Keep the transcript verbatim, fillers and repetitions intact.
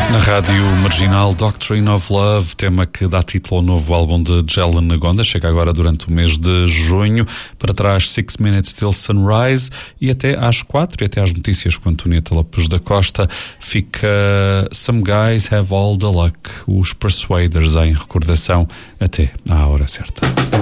Na Rádio Marginal, Doctrine of Love, tema que dá título ao novo álbum de Jelen Nagonda, chega agora durante o mês de junho. Para trás, Six Minutes Till Sunrise, e até às quatro, e até às notícias com Antonieta Lopes da Costa, fica Some Guys Have All the Luck, os Persuaders, em recordação até à hora certa.